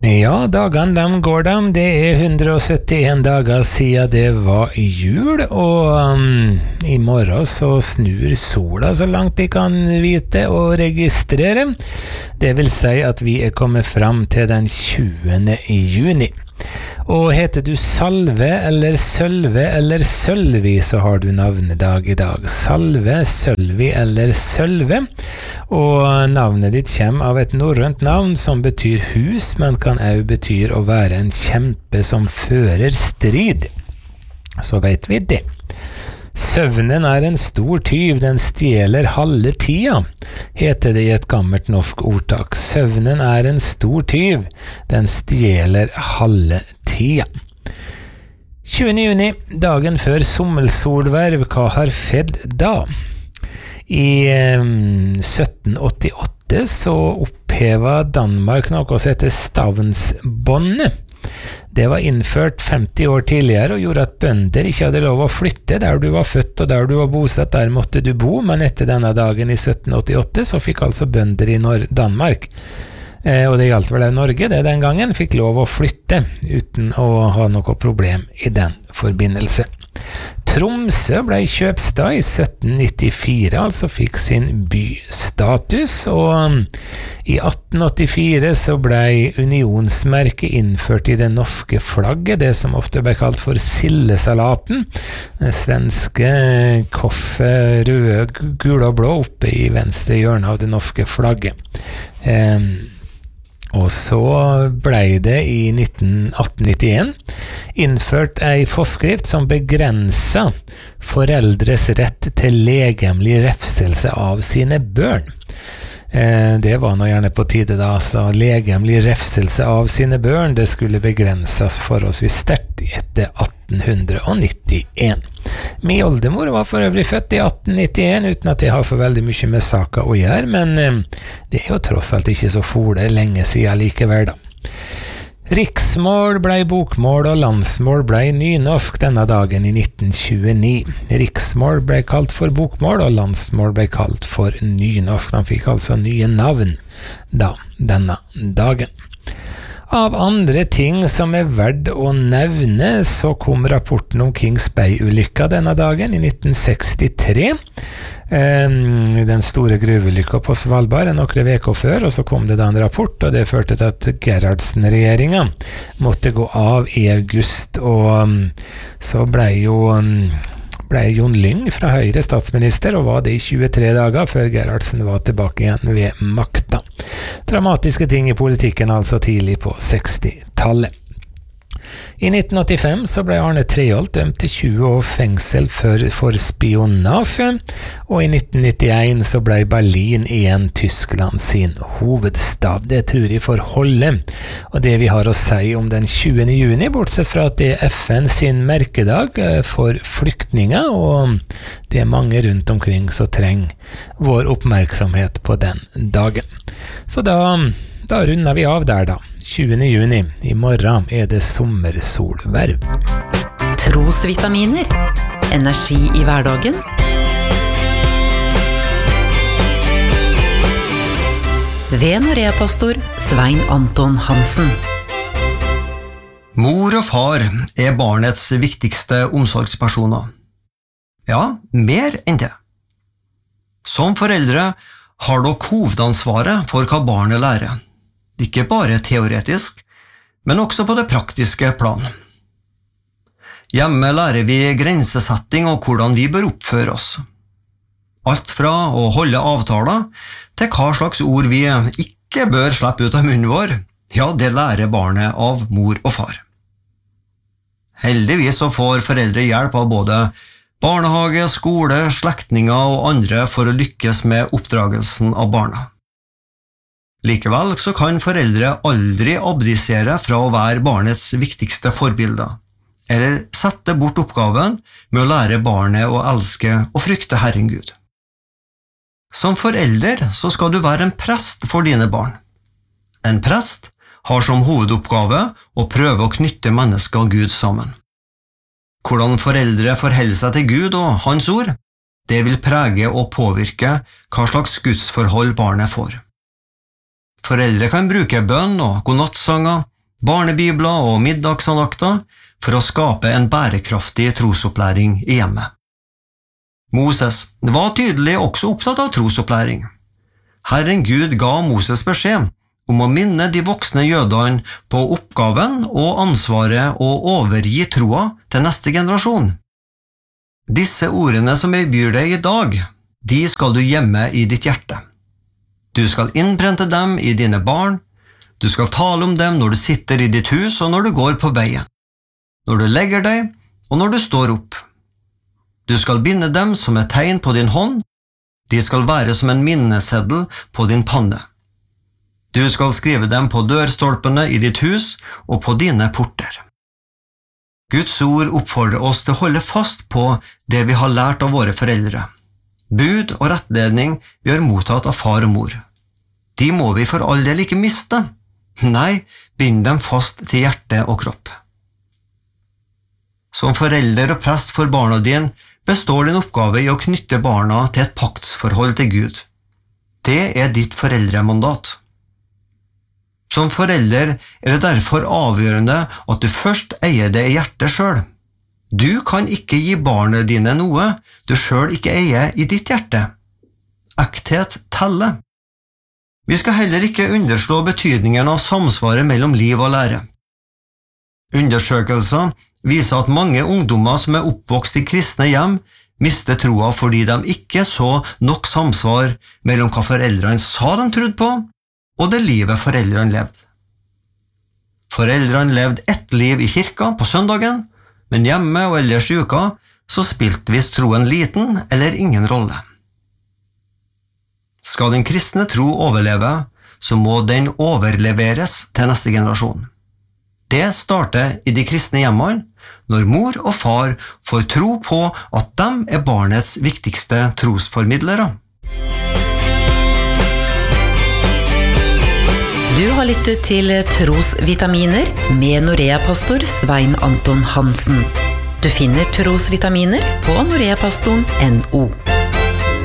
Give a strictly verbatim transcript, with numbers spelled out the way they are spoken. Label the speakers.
Speaker 1: Ja, dagene de går dem. Det er hundre og syttien dager siden det var jul, og um, i morgen så snur sola så langt de kan vite og registrere. Det vil si at vi er kommet fram til den tjuende juni. Og heter du Salve eller Sølve eller Sølvi, så har du navnedag i dag. Salve, Sølvi eller Sølve. Og navnet ditt kommer av et norrønt navn som betyr hus, men kan også betyr å være en kjempe som fører strid. Så vet vi det. Søvnen er en stor tyv, den stjeler halve tida, heter det i et gammelt norsk ordtak. Søvnen er en stor tyv, den stjeler halve tida. tjuende juni, dagen før sommelsolverv, hva har skjedd da? I um, sytten åttiåtte så oppheva Danmark noe som heter Stavnsbåndet. Det var innført femti år tidligere og gjorde at bønder ikke hadde lov å flytte der du var født og der du var bosatt, der måtte du bo, men etter denne dagen i sytten åttiåtte så fikk altså bønder i Nor- Danmark, eh, og det gjaldt vel av Norge det den gangen, fikk lov å flytte uten å ha noe problem i den forbindelse. Tromsø ble kjøpstad i sytten nittifire, altså fikk sin bystatus, og um, i atten åttifire så ble unionsmerket innført i det norske flagget, det som ofte ble kalt for sildesalaten, det svenske korset røde, gule og blå oppe i venstre hjørne av det norske flagget. Um, Og så ble det i atten nittien innført ei forskrift som begrensa foreldres rett til legemlig refselse av sine børn. Eh, det var nå gjerne på tide da, så legemlig refselse av sine børn, det skulle begrenses forholdsvis sterkt etter atten nittien. Min oldemor var for øvrig født i atten nittien, uten at jeg har for veldig mye med saka å gjøre, men eh, det er jo tross alt ikke så fole lenge siden likevel da. Riksmål ble bokmål og landsmål ble nynorsk denne dagen i nitten tjueni. Riksmål ble kalt for bokmål og landsmål ble kalt for nynorsk. De fikk altså nye navn da, denne dagen. Av andre ting som er verdt å nevne, så kom rapporten om Kings Bay-ulykka denne dagen i nitten sekstitre. Um, den store gruvelykka på Svalbard noen veker før, og så kom det da en rapport, og det førte til at Gerhardsen-regjeringen måtte gå av i august, og um, så ble jo um, ble Jon Lyng fra Høyre statsminister, og var det i tjuetre dager før Gerhardsen var tilbake igjen ved makta. Dramatiske ting i politikken altså tidlig på sekstitallet. I nitten åttifem så ble Arne Treholt dømt til tjue år fengsel for, for spionasje, og i nitten nittien så ble Berlin igjen Tyskland sin hovedstad. Det tror jeg får holde, og det vi har å si om den tjuende juni, bortsett fra at det er F N sin merkedag for flyktninger, og det er mange rundt omkring som trenger vår oppmerksomhet på den dagen. Så da, da runder vi av der da. tjuende juni, i morgen er det sommersolverv.
Speaker 2: Trosvitaminer, energi i hverdagen. Ved Norea-pastor Svein Anton Hansen.
Speaker 3: Mor og far er barnets viktigste omsorgspersoner. Ja, mer enn det. Som foreldre har dere hovedansvaret for hva barnet lærer. Ikke bare teoretisk, men også på det praktiske plan. Hjemme lærer vi grensesetting og hvordan vi bør oppføre oss. Alt fra å holde avtaler til hva slags ord vi ikke bør slippe ut av munnen vår, ja, det lærer barnet av mor og far. Heldigvis så får foreldre hjelp av både barnehage, skole, slektninger og andre for å lykkes med oppdragelsen av barna. Likevel så kan foreldre aldri abdisere fra å være barnets viktigste forbilder, eller sette bort oppgaven med å lære barnet å elske og frykte Herren Gud. Som forelder så skal du være en prest for dine barn. En prest har som hovedoppgave å prøve å knytte mennesker og Gud sammen. Hvordan foreldre forholder seg til Gud og Hans ord, det vil prege og påvirke hva slags gudsforhold barnet får. Foreldre kan bruke bønn og godnattsanger, barnebibler og middagsandakter for å skape en bærekraftig trosopplæring i hjemmet. Moses var tydelig også opptatt av trosopplæring. Herren Gud ga Moses beskjed om å minne de voksne jødene på oppgaven og ansvaret å overgi troa til neste generasjon. Disse ordene som jeg byr deg i dag, de skal du gjemme i ditt hjerte. Du skal innprente dem i dine barn, du skal tale om dem når du sitter i ditt hus og når du går på veien, når du legger deg og når du står opp. Du skal binde dem som et tegn på din hånd, de skal være som en minneseddel på din panne. Du skal skrive dem på dørstolpene i ditt hus og på dine porter. Guds ord oppfordrer oss til å holde fast på det vi har lært av våre foreldre. Bud og rettledning vi har mottatt av far og mor. De må vi for all del ikke miste. Nei, bind dem fast til hjerte og kropp. Som forelder og prest for barna din består din oppgave i å knytte barna til et paktsforhold til Gud. Det er ditt foreldremandat. Som forelder er det derfor avgjørende at du først eier det i hjertet selv. Du kan ikke gi barna dine noe du selv ikke eier i ditt hjerte. Ekthet teller. Vi skal heller ikke underslå betydningen av samsvaret mellom liv og lære. Undersøkelser viser at mange ungdommer som er oppvokst i kristne hjem, mister troa fordi de ikke så nok samsvar mellom hva foreldrene sa de trodde på, og det livet foreldrene levde. Foreldrene levde ett liv i kirka på søndagen, men hjemme og ellers i uka så spilte visst troen liten eller ingen rolle. Skal den kristne tro overleve, så må den overleveres til neste generasjon. Det starter i de kristne hjemmene, når mor og far får tro på at de er barnets viktigste trosformidlere.
Speaker 2: Du har lyttet til Trosvitaminer med Norea-pastor Svein Anton Hansen. Du finner Trosvitaminer på noreapastoren punktum no.